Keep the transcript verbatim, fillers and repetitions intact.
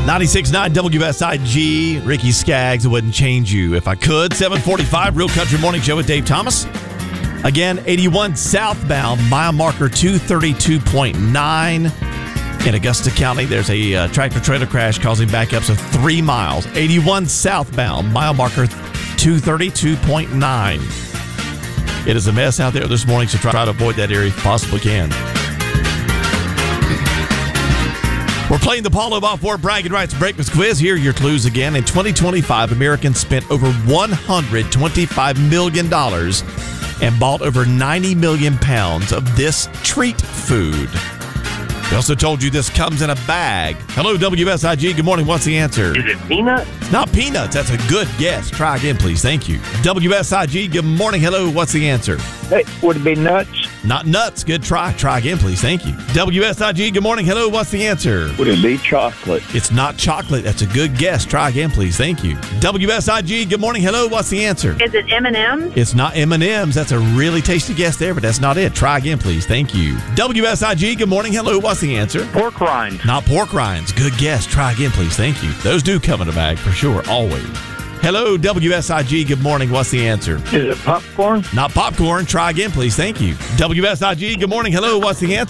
ninety-six point nine W S I G, Ricky Skaggs, it wouldn't change you if I could. seven forty-five, Real Country Morning Show with Dave Thomas. Again, eighty-one southbound, mile marker two thirty-two point nine. In Augusta County, there's a uh, tractor-trailer crash causing backups of three miles. eighty-one southbound, mile marker two thirty-two point nine. It is a mess out there this morning, so try to avoid that area if you possibly can. We're playing the Paulo Balfour Bragging Rights Breakfast Quiz. Here are your clues again. In twenty twenty-five, Americans spent over one hundred twenty-five million dollars and bought over ninety million pounds of this treat food. We also told you this comes in a bag. Hello, W S I G. Good morning. What's the answer? Is it peanuts? It's not peanuts. That's a good guess. Try again, please. Thank you. W S I G. Good morning. Hello. What's the answer? Hey, would it be nuts? Not nuts. Good try. Try again, please. Thank you. W S I G. Good morning. Hello. What's the answer? Would it be chocolate? It's not chocolate. That's a good guess. Try again, please. Thank you. W S I G. Good morning. Hello. What's the answer? Is it M and M's? It's not M and M's. That's a really tasty guess there, but that's not it. Try again, please. Thank you. W S I G. Good morning. Hello. What's the answer? Pork rinds. Not pork rinds. Good guess. Try again, please. Thank you. Those do come in a bag for sure. Always. Hello, W S I G. Good morning. What's the answer? Is it popcorn? Not popcorn. Try again, please. Thank you. W S I G. Good morning. Hello. What's the answer?